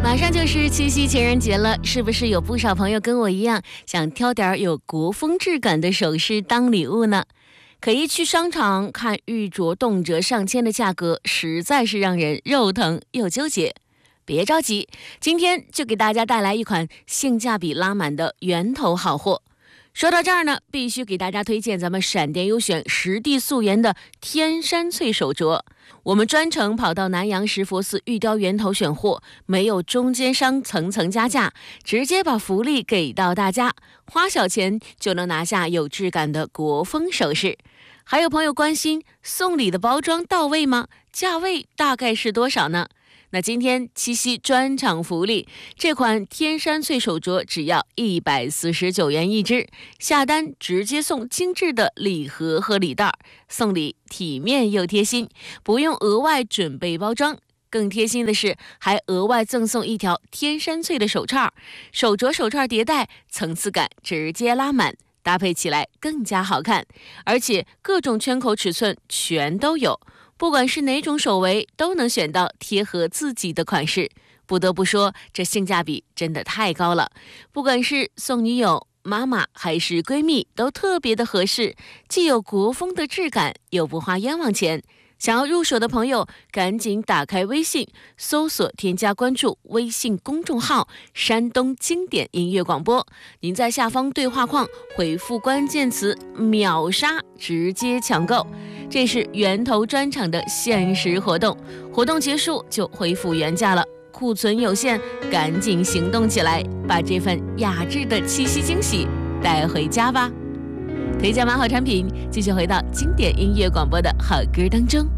马上就是七夕情人节了，是不是有不少朋友跟我一样，想挑点有国风质感的首饰当礼物呢？可一去商场看玉镯动辄上千的价格，实在是让人肉疼又纠结。别着急，今天就给大家带来一款性价比拉满的源头好货。说到这儿呢，必须给大家推荐咱们闪电优选实地素颜的天山翠手镯。我们专程跑到南阳石佛寺玉雕源头选货，没有中间商层层加价，直接把福利给到大家，花小钱就能拿下有质感的国风首饰。还有朋友关心送礼的包装到位吗？价位大概是多少呢？那今天七夕专场福利，这款天山翠手镯只要149元一只，下单直接送精致的礼盒和礼袋，送礼体面又贴心，不用额外准备包装。更贴心的是，还额外赠送一条天山翠的手串，手镯手串叠戴，层次感直接拉满，搭配起来更加好看，而且各种圈口尺寸全都有，不管是哪种手围都能选到贴合自己的款式。不得不说，这性价比真的太高了，不管是送女友、妈妈还是闺蜜都特别的合适，既有国风的质感，又不花冤枉钱。想要入手的朋友，赶紧打开微信，搜索添加关注微信公众号山东经典音乐广播，您在下方对话框回复关键词秒杀，直接抢购。这是源头专场的限时活动，活动结束就恢复原价了，库存有限，赶紧行动起来，把这份雅致的七夕惊喜带回家吧。推荐完好产品，继续回到经典音乐广播的好歌当中。